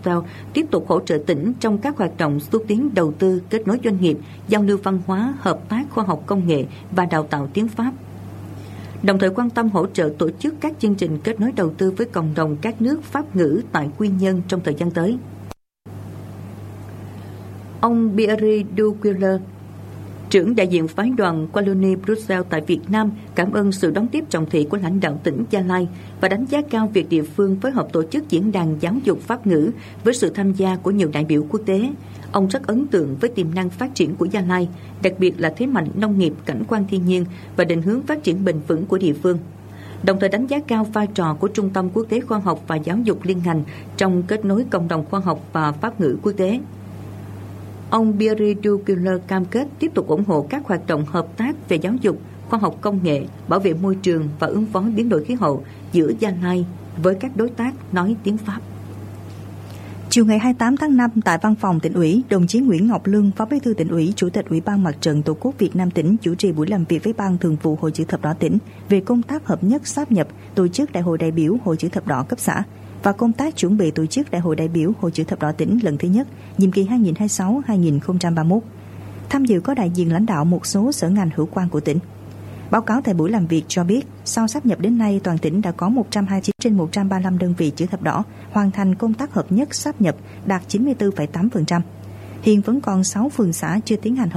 Brussels tiếp tục hỗ trợ tỉnh trong các hoạt động xúc tiến đầu tư, kết nối doanh nghiệp, giao lưu văn hóa, hợp tác khoa học công nghệ và đào tạo tiếng Pháp. Đồng thời quan tâm hỗ trợ tổ chức các chương trình kết nối đầu tư với cộng đồng các nước Pháp ngữ tại Quy Nhơn trong thời gian tới. Ông Pierre Duquiller, trưởng đại diện phái đoàn Wallonie Bruxelles tại Việt Nam, cảm ơn sự đón tiếp trọng thị của lãnh đạo tỉnh Gia Lai và đánh giá cao việc địa phương phối hợp tổ chức diễn đàn giáo dục Pháp ngữ với sự tham gia của nhiều đại biểu quốc tế. Ông rất ấn tượng với tiềm năng phát triển của Gia Lai, đặc biệt là thế mạnh nông nghiệp, cảnh quan thiên nhiên và định hướng phát triển bền vững của địa phương. Đồng thời đánh giá cao vai trò của Trung tâm Quốc tế Khoa học và Giáo dục liên ngành trong kết nối cộng đồng khoa học và Pháp ngữ quốc tế. Ông Pierre Duquiller cam kết tiếp tục ủng hộ các hoạt động hợp tác về giáo dục, khoa học công nghệ, bảo vệ môi trường và ứng phó biến đổi khí hậu giữa Gia Lai với các đối tác nói tiếng Pháp. Chiều ngày 28 tháng 5 tại Văn phòng Tỉnh ủy, đồng chí Nguyễn Ngọc Lương, Phó Bí thư Tỉnh ủy, Chủ tịch Ủy ban Mặt trận Tổ quốc Việt Nam tỉnh chủ trì buổi làm việc với Ban Thường vụ Hội Chữ thập đỏ tỉnh về công tác hợp nhất sáp nhập, tổ chức Đại hội đại biểu Hội Chữ thập đỏ cấp xã và công tác chuẩn bị tổ chức Đại hội đại biểu Hội Chữ thập đỏ tỉnh lần thứ nhất, nhiệm kỳ 2026-2031. Tham dự có đại diện lãnh đạo một số sở ngành hữu quan của tỉnh. Báo cáo tại buổi làm việc cho biết, sau sáp nhập đến nay, toàn tỉnh đã có 129 trên 135 đơn vị chữ thập đỏ hoàn thành công tác hợp nhất sáp nhập, đạt 94,8%. Hiện vẫn còn 6 phường xã chưa tiến hành hợp